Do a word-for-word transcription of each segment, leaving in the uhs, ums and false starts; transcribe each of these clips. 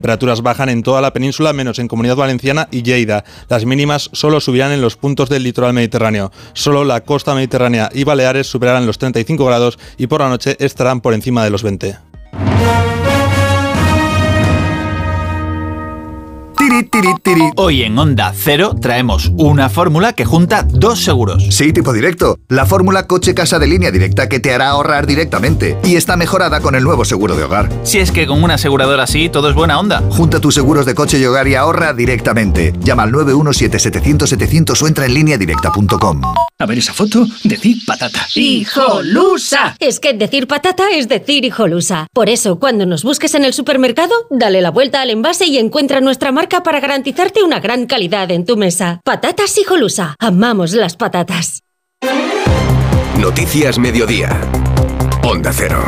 Temperaturas bajan en toda la península, menos en Comunidad Valenciana y Lleida. Las mínimas solo subirán en los puntos del litoral mediterráneo. Solo la costa mediterránea y Baleares superarán los treinta y cinco grados y por la noche estarán por encima de los veinte. Tiri, tiri, tiri. Hoy en Onda Cero traemos una fórmula que junta dos seguros. Sí, tipo directo. La fórmula coche-casa de Línea Directa que te hará ahorrar directamente. Y está mejorada con el nuevo seguro de hogar. Si es que con una aseguradora así todo es buena onda. Junta tus seguros de coche y hogar y ahorra directamente. Llama al nueve uno siete siete cero cero siete cero cero o entra en línea directa punto com. A ver esa foto, decir patata. ¡Hijolusa! Es que decir patata es decir hijolusa. Por eso, cuando nos busques en el supermercado, dale la vuelta al envase y encuentra nuestra marca para garantizarte una gran calidad en tu mesa. Patatas Hijolusa. Amamos las patatas. Noticias Mediodía. Onda Cero.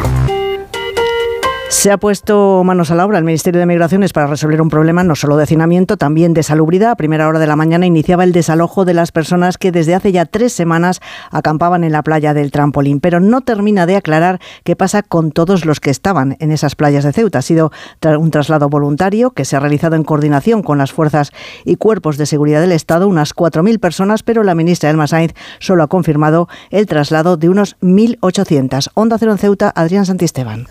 Se ha puesto manos a la obra el Ministerio de Migraciones para resolver un problema no solo de hacinamiento, también de salubridad. A primera hora de la mañana iniciaba el desalojo de las personas que desde hace ya tres semanas acampaban en la playa del Trampolín, pero no termina de aclarar qué pasa con todos los que estaban en esas playas de Ceuta. Ha sido un traslado voluntario que se ha realizado en coordinación con las fuerzas y cuerpos de seguridad del Estado, unas cuatro mil personas, pero la ministra Elma Sainz solo ha confirmado el traslado de unos mil ochocientos. Onda Cero en Ceuta, Adrián Santisteban.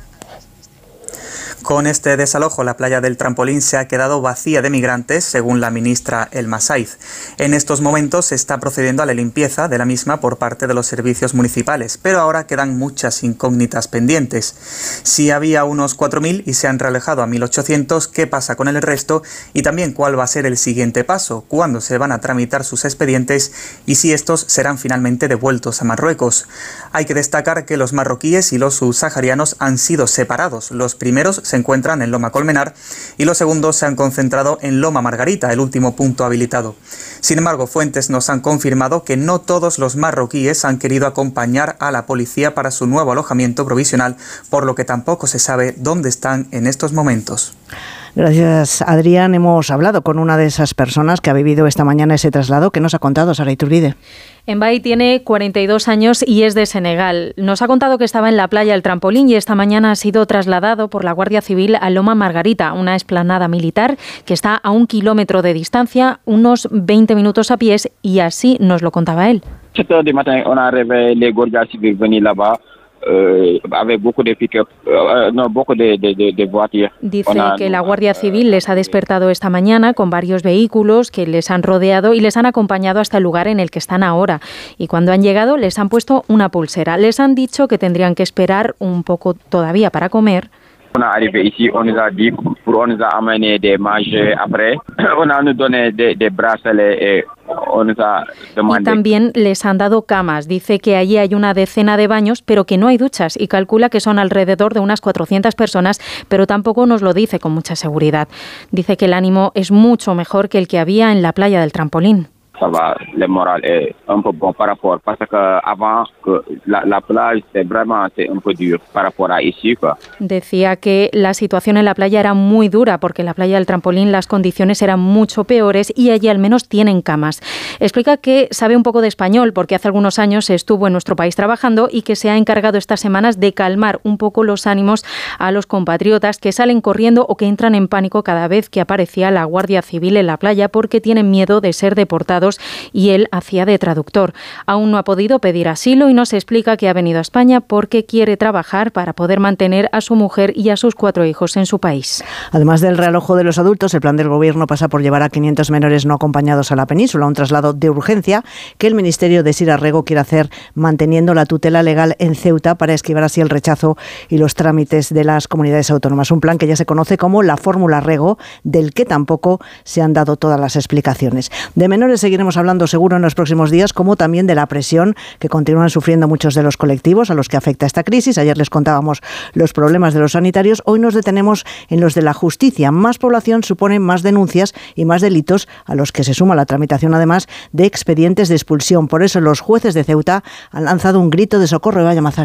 Con este desalojo, la playa del Trampolín se ha quedado vacía de migrantes, según la ministra Elma Sainz. En estos momentos se está procediendo a la limpieza de la misma por parte de los servicios municipales, pero ahora quedan muchas incógnitas pendientes. Si había unos cuatro mil y se han realejado a mil ochocientos, ¿qué pasa con el resto? Y también cuál va a ser el siguiente paso, cuándo se van a tramitar sus expedientes y si estos serán finalmente devueltos a Marruecos. Hay que destacar que los marroquíes y los subsaharianos han sido separados. Los primeros se encuentran en Loma Colmenar y los segundos se han concentrado en Loma Margarita, el último punto habilitado. Sin embargo, fuentes nos han confirmado que no todos los marroquíes han querido acompañar a la policía para su nuevo alojamiento provisional, por lo que tampoco se sabe dónde están en estos momentos. Gracias, Adrián. Hemos hablado con una de esas personas que ha vivido esta mañana ese traslado. ¿Qué nos ha contado Sara Iturbide? Mbaye tiene cuarenta y dos años y es de Senegal. Nos ha contado que estaba en la playa El Trampolín y esta mañana ha sido trasladado por la Guardia Civil a Loma Margarita, una explanada militar que está a un kilómetro de distancia, unos veinte minutos a pies, y así nos lo contaba él. siete heures du matin, on a rêvé les guardias civiles venir là-bas. Euh, avec beaucoup de pick-up, euh, no, beaucoup de, de, de, de voitures. Dice que la Guardia Civil les ha despertado esta mañana con varios vehículos que les han rodeado y les han acompañado hasta el lugar en el que están ahora. Y cuando han llegado les han puesto una pulsera. Les han dicho que tendrían que esperar un poco todavía para comer. On est arrivé ici, on nous a dit, pour on nous a amené des manger après. On a nous donné des, des bracelets et on nous a demandé. Y también les han dado camas. Dice que allí hay una decena de baños, pero que no hay duchas, y calcula que son alrededor de unas cuatrocientas personas, pero tampoco nos lo dice con mucha seguridad. Dice que el ánimo es mucho mejor que el que había en la playa del Trampolín. Ça va, le moral est un peu bon par rapport, parce que avant que la, la plage c'est vraiment c'est un peu dur par rapport a ici, quoi. Decía que la situación en la playa era muy dura porque en la playa del Trampolín las condiciones eran mucho peores y allí al menos tienen camas. Explica que sabe un poco de español porque hace algunos años estuvo en nuestro país trabajando y que se ha encargado estas semanas de calmar un poco los ánimos a los compatriotas que salen corriendo o que entran en pánico cada vez que aparecía la Guardia Civil en la playa porque tienen miedo de ser deportados, y él hacía de traductor. Aún no ha podido pedir asilo y nos explica que ha venido a España porque quiere trabajar para poder mantener a su mujer y a sus cuatro hijos en su país. Además del realojo de los adultos, el plan del Gobierno pasa por llevar a quinientos menores no acompañados a la península, un traslado de urgencia que el Ministerio de Sira Rego quiere hacer manteniendo la tutela legal en Ceuta para esquivar así el rechazo y los trámites de las comunidades autónomas. Un plan que ya se conoce como la Fórmula Rego, del que tampoco se han dado todas las explicaciones. De menores seguiremos hablando seguro en los próximos días, como también de la presión que continúan sufriendo muchos de los colectivos a los que afecta esta crisis. Ayer les contábamos los problemas de los sanitarios, hoy nos detenemos en los de la justicia. Más población supone más denuncias y más delitos, a los que se suma la tramitación además de expedientes de expulsión. Por eso los jueces de Ceuta han lanzado un grito de socorro. Vaya Mazares.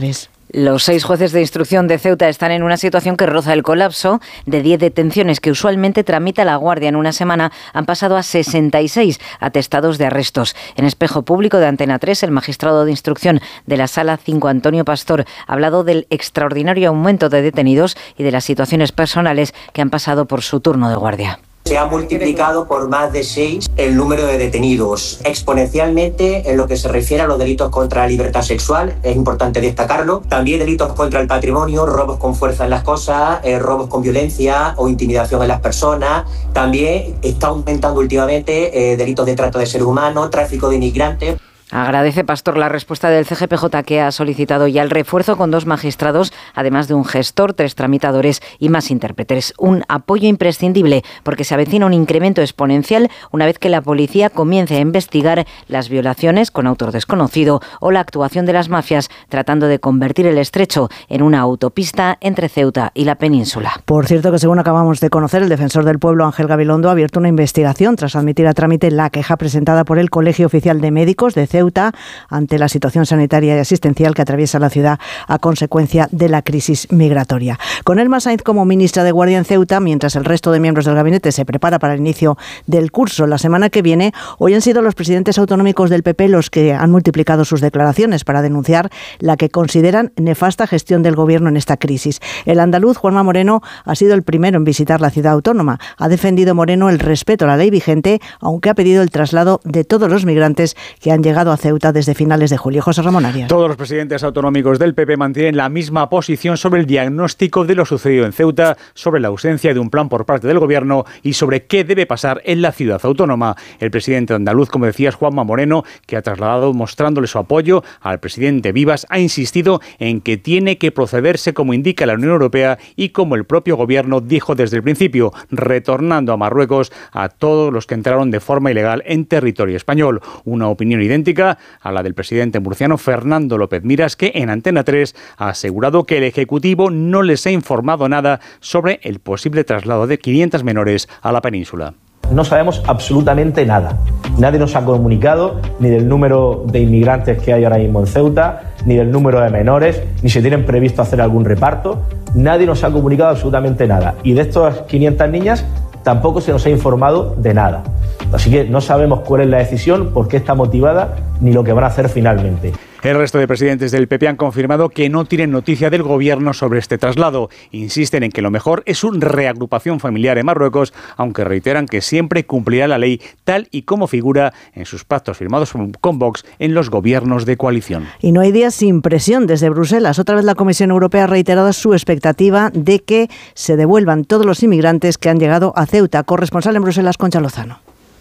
Los seis jueces de instrucción de Ceuta están en una situación que roza el colapso. De diez detenciones que usualmente tramita la Guardia en una semana, han pasado a sesenta y seis atestados de arrestos. En espejo público de Antena tres, el magistrado de instrucción de la Sala cinco, Antonio Pastor, ha hablado del extraordinario aumento de detenidos y de las situaciones personales que han pasado por su turno de guardia. Se ha multiplicado por más de seis el número de detenidos. Exponencialmente en lo que se refiere a los delitos contra la libertad sexual, es importante destacarlo. También delitos contra el patrimonio, robos con fuerza en las cosas, eh, robos con violencia o intimidación en las personas. También está aumentando últimamente eh, delitos de trata de seres humanos, tráfico de inmigrantes. Agradece Pastor la respuesta del C G P J, que ha solicitado ya el refuerzo con dos magistrados, además de un gestor, tres tramitadores y más intérpretes. Un apoyo imprescindible porque se avecina un incremento exponencial una vez que la policía comience a investigar las violaciones con autor desconocido o la actuación de las mafias tratando de convertir el estrecho en una autopista entre Ceuta y la península. Por cierto, que según acabamos de conocer, el defensor del pueblo, Ángel Gabilondo, ha abierto una investigación tras admitir a trámite la queja presentada por el Colegio Oficial de Médicos de Ceuta Ceuta ante la situación sanitaria y asistencial que atraviesa la ciudad a consecuencia de la crisis migratoria. Con Elma Sainz como ministra de Guardia en Ceuta, mientras el resto de miembros del gabinete se prepara para el inicio del curso la semana que viene, hoy han sido los presidentes autonómicos del P P los que han multiplicado sus declaraciones para denunciar la que consideran nefasta gestión del gobierno en esta crisis. El andaluz Juanma Moreno ha sido el primero en visitar la ciudad autónoma. Ha defendido Moreno el respeto a la ley vigente, aunque ha pedido el traslado de todos los migrantes que han llegado a Ceuta desde finales de julio. José Ramón Arias. Todos los presidentes autonómicos del P P mantienen la misma posición sobre el diagnóstico de lo sucedido en Ceuta, sobre la ausencia de un plan por parte del gobierno y sobre qué debe pasar en la ciudad autónoma. El presidente andaluz, como decías, Juanma Moreno, que ha trasladado mostrándole su apoyo al presidente Vivas, ha insistido en que tiene que procederse como indica la Unión Europea y como el propio gobierno dijo desde el principio, retornando a Marruecos a todos los que entraron de forma ilegal en territorio español. Una opinión idéntica a la del presidente murciano Fernando López Miras, que en Antena tres ha asegurado que el Ejecutivo no les ha informado nada sobre el posible traslado de quinientos menores a la península. No sabemos absolutamente nada. Nadie nos ha comunicado ni del número de inmigrantes que hay ahora mismo en Ceuta, ni del número de menores, ni se tienen previsto hacer algún reparto. Nadie nos ha comunicado absolutamente nada. Y de estas quinientas niñas tampoco se nos ha informado de nada. Así que no sabemos cuál es la decisión, por qué está motivada, ni lo que van a hacer finalmente. El resto de presidentes del P P han confirmado que no tienen noticia del gobierno sobre este traslado. Insisten en que lo mejor es una reagrupación familiar en Marruecos, aunque reiteran que siempre cumplirá la ley tal y como figura en sus pactos firmados con Vox en los gobiernos de coalición. Y no hay días sin presión desde Bruselas. Otra vez la Comisión Europea ha reiterado su expectativa de que se devuelvan todos los inmigrantes que han llegado a Ceuta. Corresponsal en Bruselas, Concha Lozano.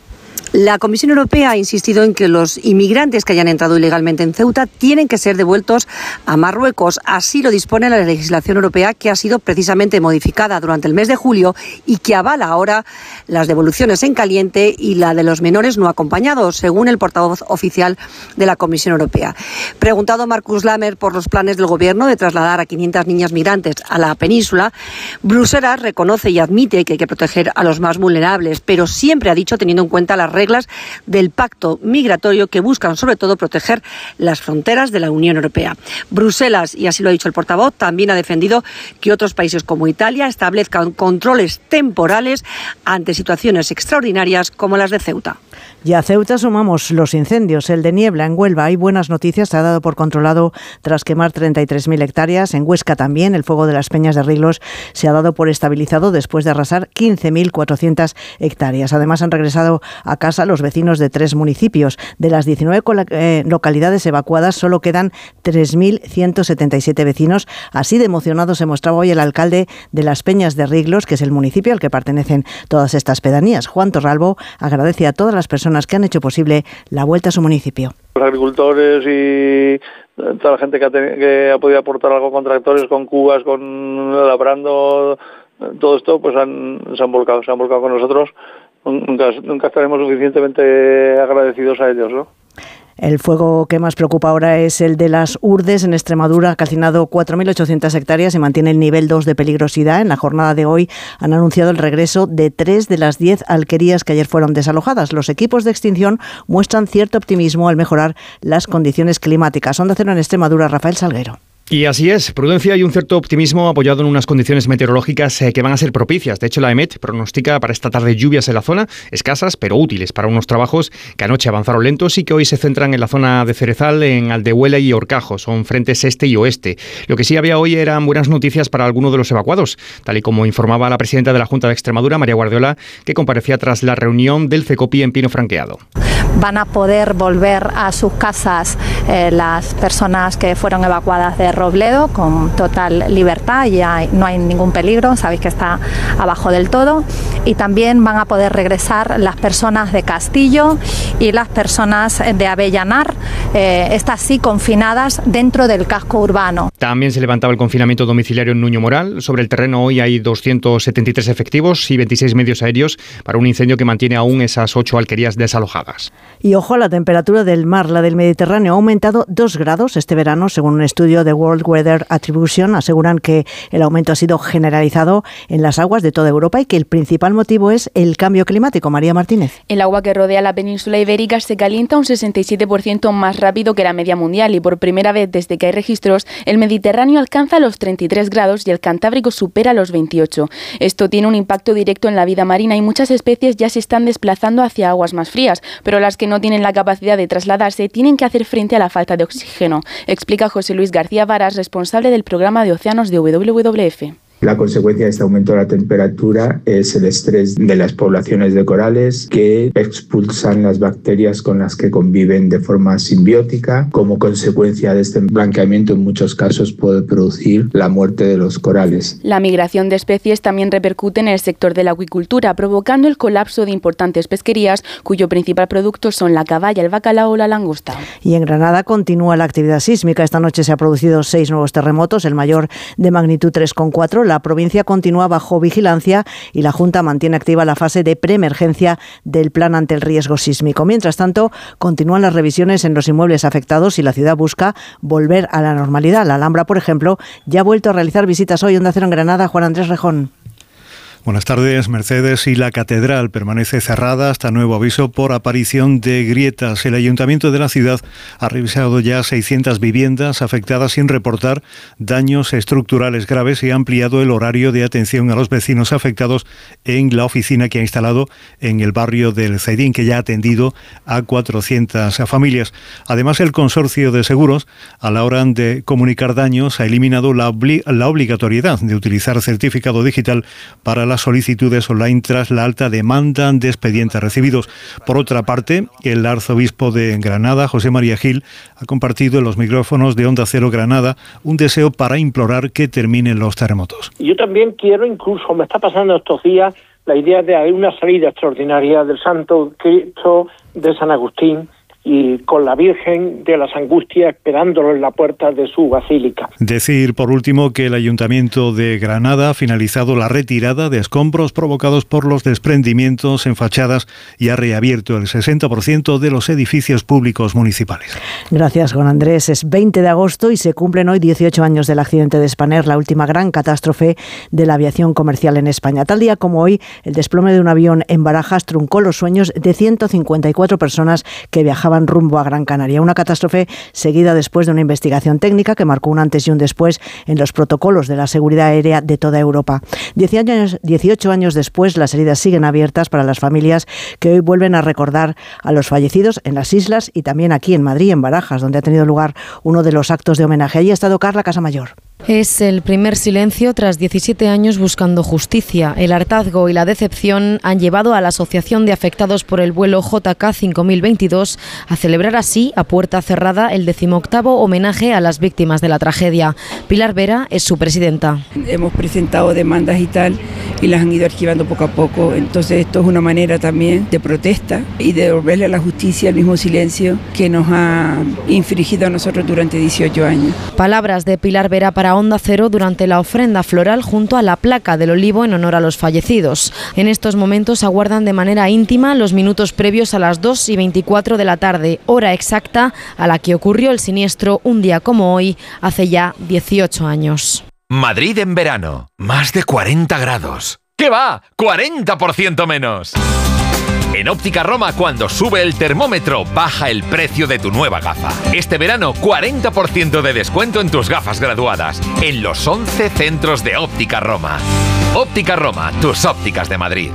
La Comisión Europea ha insistido en que los inmigrantes que hayan entrado ilegalmente en Ceuta tienen que ser devueltos a Marruecos. Así lo dispone la legislación europea, que ha sido precisamente modificada durante el mes de julio y que avala ahora las devoluciones en caliente y la de los menores no acompañados, según el portavoz oficial de la Comisión Europea. Preguntado Markus Lamer por los planes del gobierno de trasladar a quinientas niñas migrantes a la península, Bruselas reconoce y admite que hay que proteger a los más vulnerables, pero siempre ha dicho teniendo en cuenta las reglas del pacto migratorio que buscan sobre todo proteger las fronteras de la Unión Europea. Bruselas, y así lo ha dicho el portavoz, también ha defendido que otros países como Italia establezcan controles temporales ante situaciones extraordinarias como las de Ceuta. Y a Ceuta sumamos los incendios. El de Niebla en Huelva, hay buenas noticias, se ha dado por controlado tras quemar treinta y tres mil hectáreas. En Huesca también el fuego de las Peñas de Riglos se ha dado por estabilizado después de arrasar quince mil cuatrocientas hectáreas. Además han regresado a casa los vecinos de tres municipios. De las diecinueve eh, localidades evacuadas solo quedan tres mil ciento setenta y siete vecinos. Así de emocionado se mostraba hoy el alcalde de las Peñas de Riglos, que es el municipio al que pertenecen todas estas pedanías. Juan Torralbo agradece a todas las personas que han hecho posible la vuelta a su municipio. Los agricultores y toda la gente que ha, tenido, que ha podido aportar algo con tractores, con cubas, con labrando, todo esto, pues han, se han volcado, se han volcado con nosotros. Nunca, nunca estaremos suficientemente agradecidos a ellos, ¿no? El fuego que más preocupa ahora es el de las Urdes en Extremadura. Ha calcinado cuatro mil ochocientas hectáreas y mantiene el nivel dos de peligrosidad. En la jornada de hoy han anunciado el regreso de tres de las diez alquerías que ayer fueron desalojadas. Los equipos de extinción muestran cierto optimismo al mejorar las condiciones climáticas. Onda Cero en Extremadura, Rafael Salguero. Y así es, prudencia y un cierto optimismo apoyado en unas condiciones meteorológicas eh, que van a ser propicias. De hecho, la EMET pronostica para esta tarde lluvias en la zona, escasas pero útiles para unos trabajos que anoche avanzaron lentos y que hoy se centran en la zona de Cerezal, en Aldehuela y Horcajo. Son frentes este y oeste. Lo que sí había hoy eran buenas noticias para algunos de los evacuados, tal y como informaba la presidenta de la Junta de Extremadura, María Guardiola, que comparecía tras la reunión del CECOPI en Pino Franqueado. Van a poder volver a sus casas eh, las personas que fueron evacuadas de Robledo con total libertad, ya no hay ningún peligro, sabéis que está abajo del todo, y también van a poder regresar las personas de Castillo y las personas de Avellanar, eh, estas sí confinadas dentro del casco urbano. También se levantaba el confinamiento domiciliario en Nuño Moral. Sobre el terreno hoy hay doscientos setenta y tres efectivos y veintiséis medios aéreos para un incendio que mantiene aún esas ocho alquerías desalojadas. Y ojo a la temperatura del mar, la del Mediterráneo ha aumentado dos grados este verano, según un estudio de World Weather Attribution. Aseguran que el aumento ha sido generalizado en las aguas de toda Europa y que el principal motivo es el cambio climático. María Martínez. El agua que rodea la península ibérica se calienta un sesenta y siete por ciento más rápido que la media mundial y por primera vez desde que hay registros, el Mediterráneo alcanza los treinta y tres grados y el Cantábrico supera los veintiocho. Esto tiene un impacto directo en la vida marina y muchas especies ya se están desplazando hacia aguas más frías, pero las que no tienen la capacidad de trasladarse tienen que hacer frente a la falta de oxígeno, explica José Luis García Varas, responsable del programa de océanos de W W F. La consecuencia de este aumento de la temperatura es el estrés de las poblaciones de corales que expulsan las bacterias con las que conviven de forma simbiótica. Como consecuencia de este blanqueamiento, en muchos casos puede producir la muerte de los corales. La migración de especies también repercute en el sector de la acuicultura, provocando el colapso de importantes pesquerías, cuyo principal producto son la caballa, el bacalao o la langosta. Y en Granada continúa la actividad sísmica. Esta noche se han producido seis nuevos terremotos, el mayor de magnitud tres coma cuatro. La provincia continúa bajo vigilancia y la Junta mantiene activa la fase de preemergencia del plan ante el riesgo sísmico. Mientras tanto, continúan las revisiones en los inmuebles afectados y la ciudad busca volver a la normalidad. La Alhambra, por ejemplo, ya ha vuelto a realizar visitas hoy. Onda Cero en Granada, Juan Andrés Rejón. Buenas tardes, Mercedes. Y la catedral permanece cerrada hasta nuevo aviso por aparición de grietas. El ayuntamiento de la ciudad ha revisado ya seiscientas viviendas afectadas sin reportar daños estructurales graves y ha ampliado el horario de atención a los vecinos afectados en la oficina que ha instalado en el barrio del Zaidín, que ya ha atendido a cuatrocientas familias. Además, el consorcio de seguros, a la hora de comunicar daños, ha eliminado la, obli- la obligatoriedad de utilizar certificado digital para la solicitudes online tras la alta demanda de expedientes recibidos. Por otra parte, el arzobispo de Granada, José María Gil, ha compartido en los micrófonos de Onda Cero Granada un deseo para implorar que terminen los terremotos. Yo también quiero, incluso me está pasando estos días, la idea de haber una salida extraordinaria del Santo Cristo de San Agustín y con la Virgen de las Angustias esperándolo en la puerta de su basílica. Decir, por último, que el Ayuntamiento de Granada ha finalizado la retirada de escombros provocados por los desprendimientos en fachadas y ha reabierto el sesenta por ciento de los edificios públicos municipales. Gracias, Juan Andrés. Es veinte de agosto y se cumplen hoy dieciocho años del accidente de Spanair, la última gran catástrofe de la aviación comercial en España. Tal día como hoy, el desplome de un avión en Barajas truncó los sueños de ciento cincuenta y cuatro personas que viajaban rumbo a Gran Canaria. Una catástrofe seguida después de una investigación técnica que marcó un antes y un después en los protocolos de la seguridad aérea de toda Europa. dieciocho años, dieciocho años después, las heridas siguen abiertas para las familias que hoy vuelven a recordar a los fallecidos en las islas y también aquí en Madrid, en Barajas, donde ha tenido lugar uno de los actos de homenaje. Allí ha estado Carla Casamayor. Es el primer silencio tras diecisiete años buscando justicia. El hartazgo y la decepción han llevado a la Asociación de Afectados por el vuelo J K cinco mil veintidós a celebrar así, a puerta cerrada, el decimoctavo homenaje a las víctimas de la tragedia. Pilar Vera es su presidenta. Hemos presentado demandas y tal, y las han ido archivando poco a poco. Entonces esto es una manera también de protesta y de devolverle a la justicia el mismo silencio que nos ha infringido a nosotros durante dieciocho años. Palabras de Pilar Vera para Onda Cero durante la ofrenda floral junto a la placa del olivo en honor a los fallecidos. En estos momentos aguardan de manera íntima los minutos previos a las dos y veinticuatro de la tarde, hora exacta a la que ocurrió el siniestro un día como hoy, hace ya dieciocho años. Madrid en verano, más de cuarenta grados. ¿Qué va? ¡cuarenta por ciento menos! En Óptica Roma, cuando sube el termómetro, baja el precio de tu nueva gafa. Este verano, cuarenta por ciento de descuento en tus gafas graduadas, en los once centros de Óptica Roma. Óptica Roma, tus ópticas de Madrid.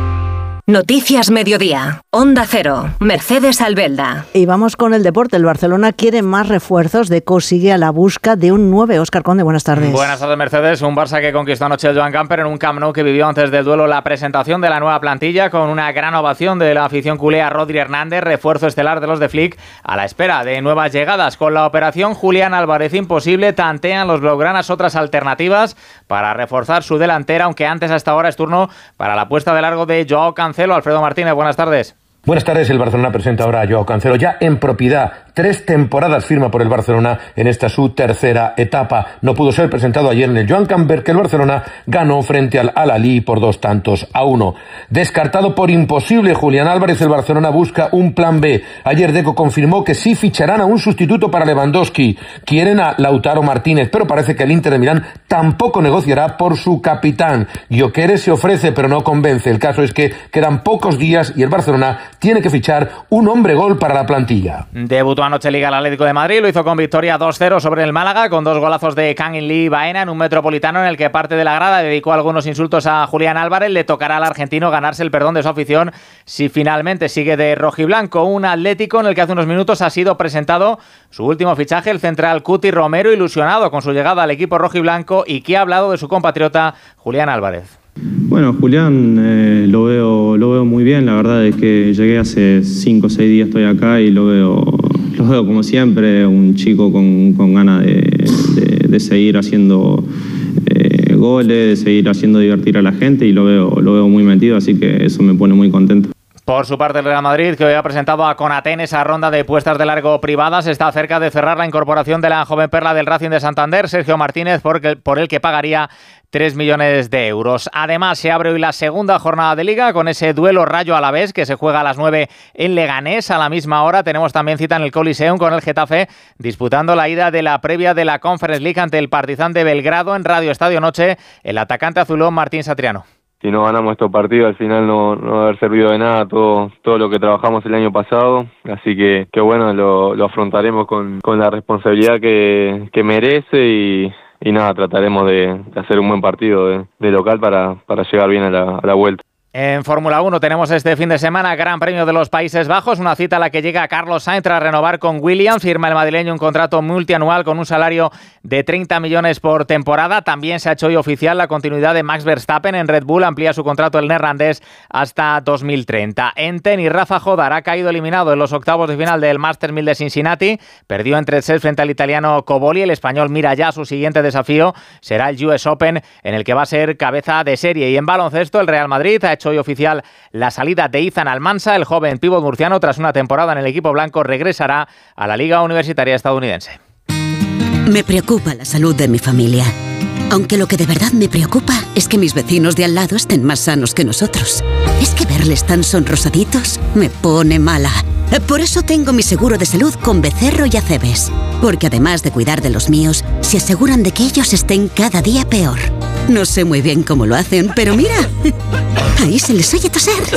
Noticias Mediodía, Onda Cero, Mercedes Albelda. Y vamos con el deporte. El Barcelona quiere más refuerzos. Deco sigue a la busca de un nueve. Óscar Conde, buenas tardes. Buenas tardes, Mercedes. Un Barça que conquistó anoche el Joan Gamper en un Camp Nou, que vivió antes del duelo la presentación de la nueva plantilla con una gran ovación de la afición culé a Rodri Hernández, refuerzo estelar de los de Flick, a la espera de nuevas llegadas. Con la operación Julián Álvarez imposible, tantean los blaugranas otras alternativas para reforzar su delantera, aunque antes hasta ahora es turno para la puesta de largo de Joao Cancelo. Alfredo Martínez, buenas tardes. Buenas tardes, el Barcelona presenta ahora a Joao Cancelo, ya en propiedad. Tres temporadas firma por el Barcelona en esta su tercera etapa. No pudo ser presentado ayer en el Joan Gamper, que el Barcelona ganó frente al Al-Ahly por dos tantos a uno. Descartado por imposible Julián Álvarez, el Barcelona busca un plan B. Ayer Deco confirmó que sí ficharán a un sustituto para Lewandowski. Quieren a Lautaro Martínez, pero parece que el Inter de Milán tampoco negociará por su capitán. Gyökeres se ofrece, pero no convence. El caso es que quedan pocos días y el Barcelona tiene que fichar un hombre gol para la plantilla. Debutó anoche Liga el Atlético de Madrid, lo hizo con victoria dos cero sobre el Málaga, con dos golazos de Kangin Lee y Baena en un Metropolitano en el que parte de la grada dedicó algunos insultos a Julián Álvarez. Le tocará al argentino ganarse el perdón de su afición si finalmente sigue de rojiblanco. Un Atlético en el que hace unos minutos ha sido presentado su último fichaje, el central Cuti Romero, ilusionado con su llegada al equipo rojiblanco y que ha hablado de su compatriota Julián Álvarez. Bueno, Julián eh, lo veo lo veo muy bien. La verdad es que llegué hace cinco o seis días, estoy acá y lo veo lo veo como siempre, un chico con, con ganas de, de, de seguir haciendo eh, goles, de seguir haciendo divertir a la gente, y lo veo lo veo muy metido, así que eso me pone muy contento. Por su parte, el Real Madrid, que hoy ha presentado a Konaté en esa ronda de puestas de largo privadas, está cerca de cerrar la incorporación de la joven perla del Racing de Santander, Sergio Martínez, por el, por el que pagaría tres millones de euros. Además, se abre hoy la segunda jornada de Liga con ese duelo Rayo Alavés que se juega a las nueve en Leganés. A la misma hora tenemos también cita en el Coliseum con el Getafe disputando la ida de la previa de la Conference League ante el Partizan de Belgrado. En Radio Estadio Noche, el atacante azulón Martín Satriano. Si no ganamos estos partidos, al final no, no va a haber servido de nada todo todo lo que trabajamos el año pasado. Así que, que bueno, lo, lo afrontaremos con, con la responsabilidad que, que merece y, y nada, trataremos de, de hacer un buen partido de, de local para, para llegar bien a la, a la vuelta. En Fórmula uno tenemos este fin de semana Gran Premio de los Países Bajos, una cita a la que llega Carlos Sainz tras renovar con Williams. Firma el madrileño un contrato multianual con un salario de treinta millones por temporada. También se ha hecho hoy oficial la continuidad de Max Verstappen en Red Bull. Amplía su contrato el neerlandés hasta dos mil treinta. En tenis, Rafa Jodar ha caído eliminado en los octavos de final del Masters mil de Cincinnati. Perdió en tres sets frente al italiano Coboli. El español mira ya su siguiente desafío. Será el U S Open, en el que va a ser cabeza de serie. Y en baloncesto, el Real Madrid ha hecho hoy oficial la salida de Izan Almansa. El joven pívot murciano, tras una temporada en el equipo blanco, regresará a la Liga Universitaria Estadounidense. Me preocupa la salud de mi familia. Aunque lo que de verdad me preocupa es que mis vecinos de al lado estén más sanos que nosotros. Es que verles tan sonrosaditos me pone mala. Por eso tengo mi seguro de salud con Becerro y Acebes. Porque además de cuidar de los míos, se aseguran de que ellos estén cada día peor. No sé muy bien cómo lo hacen, pero mira, ahí se les oye toser.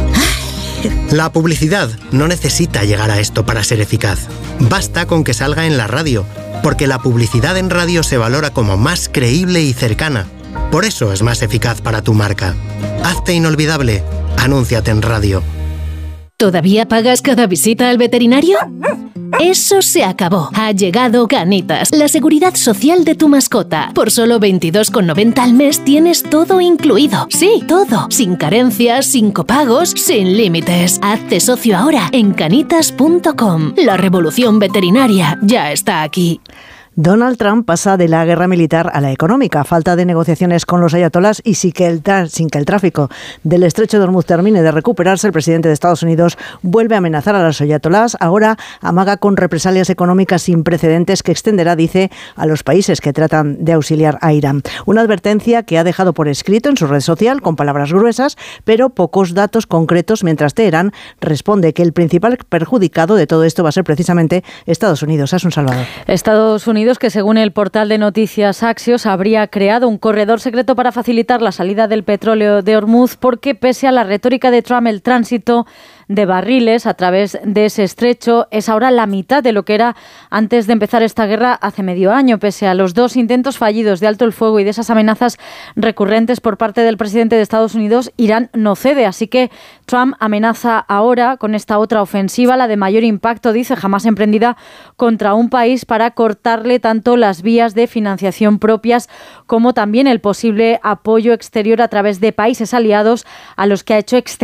La publicidad no necesita llegar a esto para ser eficaz. Basta con que salga en la radio, porque la publicidad en radio se valora como más creíble y cercana. Por eso es más eficaz para tu marca. Hazte inolvidable. Anúnciate en radio. ¿Todavía pagas cada visita al veterinario? Eso se acabó. Ha llegado Canitas, la seguridad social de tu mascota. Por solo veintidós con noventa al mes tienes todo incluido. Sí, todo. Sin carencias, sin copagos, sin límites. Hazte socio ahora en canitas punto com. La revolución veterinaria ya está aquí. Donald Trump pasa de la guerra militar a la económica. Falta de negociaciones con los ayatolás y sin que el, tra- sin que el tráfico del estrecho de Hormuz termine de recuperarse, el presidente de Estados Unidos vuelve a amenazar a los ayatolás. Ahora amaga con represalias económicas sin precedentes que extenderá, dice, a los países que tratan de auxiliar a Irán. Una advertencia que ha dejado por escrito en su red social con palabras gruesas, pero pocos datos concretos, mientras Teherán responde que el principal perjudicado de todo esto va a ser precisamente Estados Unidos. Es un Salvador. Estados Unidos Unidos, que según el portal de noticias Axios habría creado un corredor secreto para facilitar la salida del petróleo de Hormuz, porque pese a la retórica de Trump, el tránsito de barriles a través de ese estrecho es ahora la mitad de lo que era antes de empezar esta guerra hace medio año. Pese a los dos intentos fallidos de alto el fuego y de esas amenazas recurrentes por parte del presidente de Estados Unidos, Irán no cede. Así que Trump amenaza ahora con esta otra ofensiva, la de mayor impacto, dice, jamás emprendida contra un país, para cortarle tanto las vías de financiación propias como también el posible apoyo exterior a través de países aliados a los que ha hecho extender